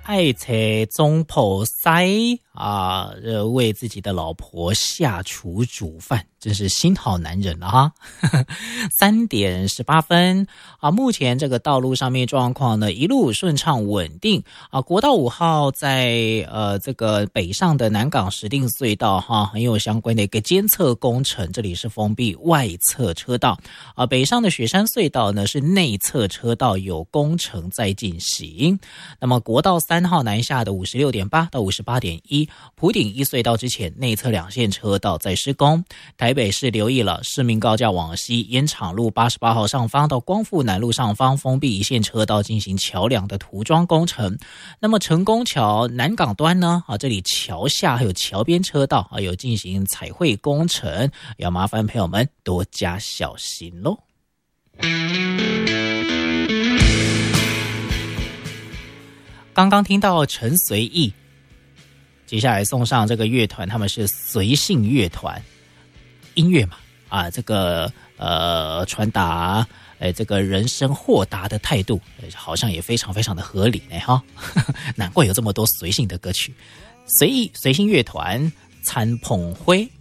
爱车中破塞啊，为自己的老婆下厨煮饭，真是心好男人了哈。3点18分啊，目前这个道路上面状况呢一路顺畅稳定啊。国道5号在这个北上的南港石碇隧道哈，很有相关的一个监测工程，这里是封闭外侧车道啊。北上的雪山隧道呢是内侧车道有工程在进行。那么国道3号南下的 56.8 到 58.1， 埔顶一隧道之前内侧2线车道在施工。台北市留意了，市民高架往西烟厂路88号上方到光复南路上方封闭一线车道进行桥梁的涂装工程。那么成功桥南港端呢这里桥下还有桥边车道有进行彩绘工程，要麻烦朋友们多加小心咯。刚刚听到陈随意，接下来送上这个乐团，他们是随性乐团，音乐嘛这个传达这个人生豁达的态度，好像也非常非常的合理呢哈。难怪有这么多随性的歌曲。随性乐团参捧灰。